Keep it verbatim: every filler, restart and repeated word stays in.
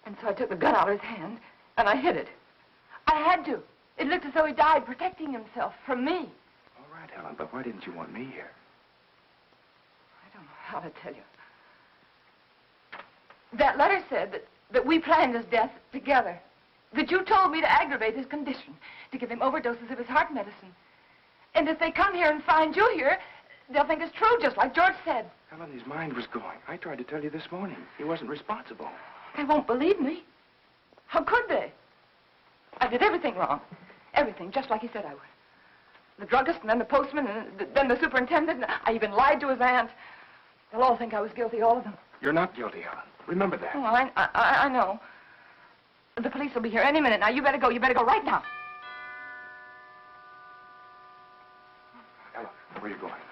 And so I took the gun out of his hand, and I hid it. I had to. It looked as though he died protecting himself from me. All right, Helen, but why didn't you want me here? I don't know how to tell you. That letter said that, that we planned his death together. That you told me to aggravate his condition, to give him overdoses of his heart medicine. And if they come here and find you here, they'll think it's true, just like George said. Helen, his mind was going. I tried to tell you this morning. He wasn't responsible. They won't believe me. How could they? I did everything wrong. Everything, just like he said I would. The druggist, and then the postman, and then the superintendent. I even lied to his aunt. They'll all think I was guilty, all of them. You're not guilty, Helen. Remember that. Oh, I, I, I know. The police will be here any minute. Now, you better go. You better go right now. Helen, where are you going?